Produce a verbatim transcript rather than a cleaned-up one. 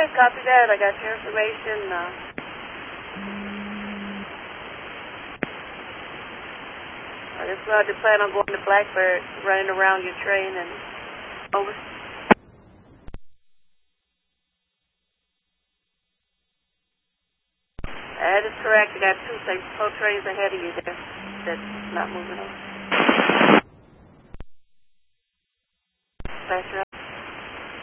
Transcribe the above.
copy that. I got your information. Uh, I just wanted to plan on going to Blackbird, running around your train and over. That is correct. You got two slow trains ahead of you there that's not moving on. Pressure